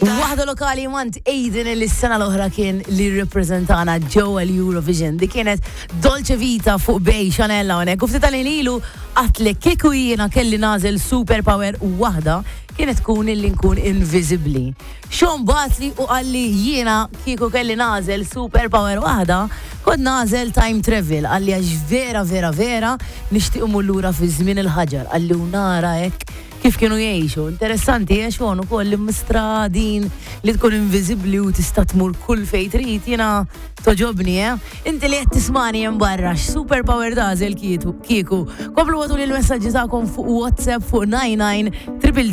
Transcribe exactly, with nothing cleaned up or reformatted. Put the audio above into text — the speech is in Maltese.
Waħda lokali mant Aiden li s-sena l-oħra kien li reprezentana ġewwa l-Eurovision. Di kienet Dolce Vita fuq bej Chanella hawnhekk. U ftit tal-ilu għatlek kieku jiena kelli nażel superpower waħda kienet tkun illi nkun invisibbli. Xon batli u għalli jiena kieku kelli nażel superpower waħda kod nażel time travel għalli għax vera vera vera nixtiequ mullura fi żmien il-ħaġar għalli u nara hekk kif kienu jgħixu. Interessanti għax xon ukoll mistradin li tkun invisibli u tista' tmur kull fejn trid jiena toġobni, eh? Inti li qed tismani hemm barra superpower dażel kieku. Komplu għatu li l-messaġġi tagħkom fuq WhatsApp fuq nine nine triple